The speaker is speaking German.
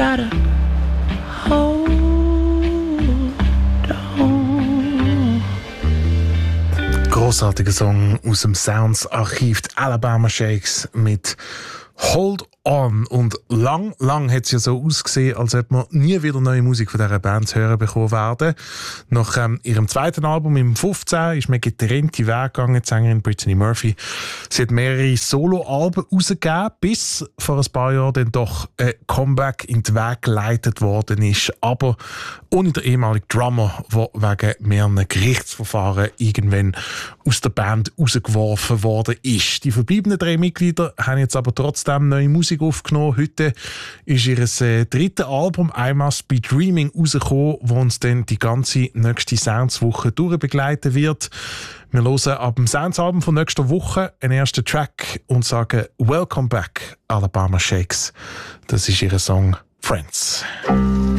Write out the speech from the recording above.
gotta hold on. Grossartiger Song aus dem Sounds-Archiv, die Alabama Shakes mit Hold On. Und lang hat es ja so ausgesehen, als ob wir nie wieder neue Musik von dieser Band zu hören bekommen werden. Nach ihrem zweiten Album im 15 ist man getrennte Wege gegangen, die Sängerin Brittany Murphy. Sie hat mehrere Solo-Alben rausgegeben, bis vor ein paar Jahren dann doch ein Comeback in den Weg geleitet worden ist. Aber ohne den ehemaligen Drummer, der wegen mehreren Gerichtsverfahren irgendwann aus der Band rausgeworfen worden ist. Die verbliebenen 3 Mitglieder haben jetzt aber trotzdem neue Musik aufgenommen. Heute ist ihr drittes Album «I Must Be Dreaming» rausgekommen, wo uns dann die ganze nächste Sounds-Woche durchbegleiten wird. Wir hören ab dem Sounds-Album von nächster Woche einen ersten Track und sagen «Welcome back, Alabama Shakes». Das ist ihr Song «Friends».